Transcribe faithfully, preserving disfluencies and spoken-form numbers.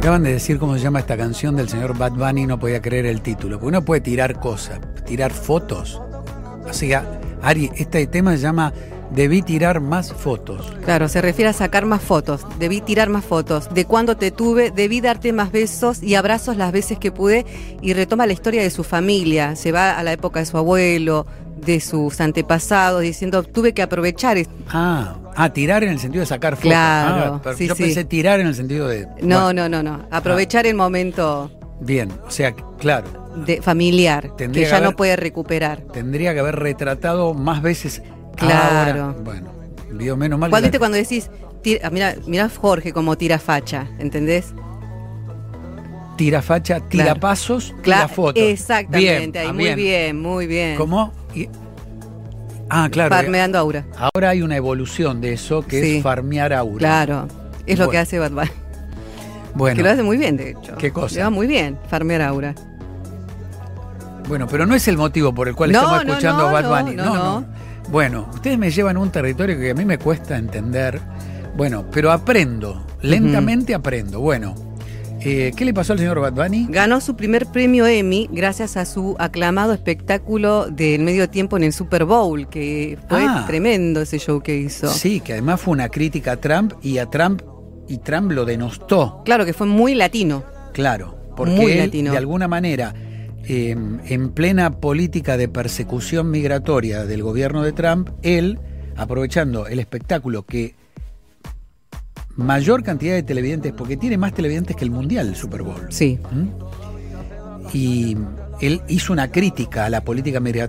acaban de decir cómo se llama esta canción del señor Bad Bunny, no podía creer el título. Porque uno puede tirar cosas, tirar fotos. O sea, Ari, este tema se llama Debí tirar más fotos. Claro, se refiere a sacar más fotos. Debí tirar más fotos. De cuando te tuve, debí darte más besos y abrazos las veces que pude. Y retoma la historia de su familia. Se va a la época de su abuelo, de sus antepasados, diciendo, tuve que aprovechar. Ah, ah, tirar en el sentido de sacar fotos. Claro, Ah, pero sí, yo sí. pensé tirar en el sentido de... No, bueno, no, no, no. Aprovechar ah, el momento bien, o sea, claro. de familiar, Tendría que ya que no haber- puede recuperar. Tendría que haber retratado más veces. Claro. Ahora, bueno, vio menos mal. ¿Cuál que viste la- cuando decís, tira, mira, mira Jorge como tira facha, ¿entendés? Tira facha, tira Claro. pasos, tira Claro, fotos. exactamente, Bien, ahí, ah, muy bien, muy bien. ¿Cómo? Y- Ah, claro. Farmeando aura. Ahora hay una evolución de eso que Sí. es farmear aura. Claro, es lo Bueno. que hace Bad Bunny. Bueno, Que lo hace muy bien, de hecho. ¿Qué cosa? Le va muy bien, farmear aura. bueno, pero no es el motivo por el cual No, estamos no, escuchando no, a Bad no, Bunny. no, no. Bueno, ustedes me llevan a un territorio que a mí me cuesta entender. Bueno, pero aprendo. Lentamente aprendo. Bueno, eh, ¿qué le pasó al señor Bad Bunny? Ganó su primer premio Emmy gracias a su aclamado espectáculo del medio tiempo en el Super Bowl, que fue Ah. tremendo ese show que hizo. Sí, que además fue una crítica a Trump y a Trump y Trump lo denostó, Claro que fue muy latino. claro, porque Muy él, latino. de alguna manera, eh, en plena política de persecución migratoria del gobierno de Trump, él, aprovechando el espectáculo que mayor cantidad de televidentes, porque tiene más televidentes que el Mundial, el Super Bowl. Sí. ¿Mm? Y él hizo una crítica a la política migra-